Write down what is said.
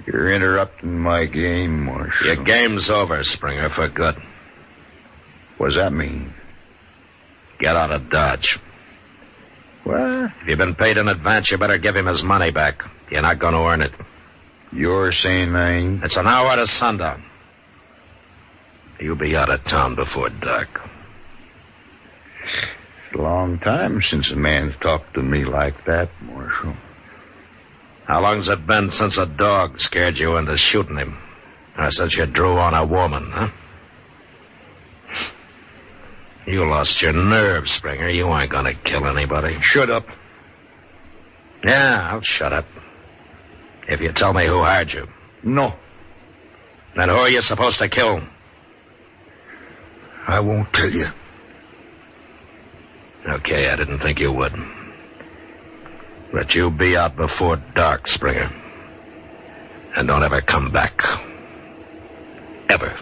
You're interrupting my game, Marshal. Your game's over, Springer, for good. What does that mean? Get out of Dodge. What? If you've been paid in advance, you better give him his money back. You're not going to earn it. You're saying I ain't? It's an hour to sundown. You'll be out of town before dark. It's a long time since a man's talked to me like that, Marshal. How long's it been since a dog scared you into shooting him? Or since you drew on a woman, huh? You lost your nerve, Springer. You ain't gonna kill anybody. Shut up. Yeah, I'll shut up. If you tell me who hired you. No. Then who are you supposed to kill? I won't tell you. Okay, I didn't think you would. But you be out before dark, Springer. And don't ever come back. Ever.